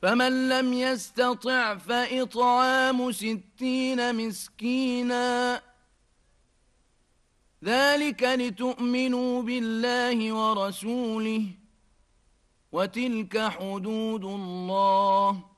فمن لم يستطع فإطعام 60 مسكينا ذلك لتؤمنوا بالله ورسوله وتلك حدود الله